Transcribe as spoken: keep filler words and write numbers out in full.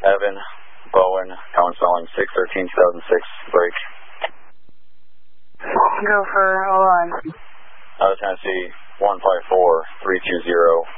Evan, Bowen, Town Selling, six thirteen seven six, break. Go for O line. I was going to see one five four three two zero.